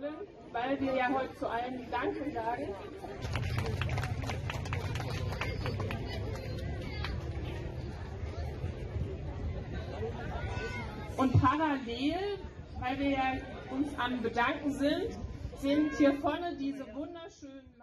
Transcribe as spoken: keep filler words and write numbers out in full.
jubeln, weil wir ja heute zu allen Danke sagen. Und parallel, weil wir ja uns am Bedanken sind, sind hier vorne diese wunderschönen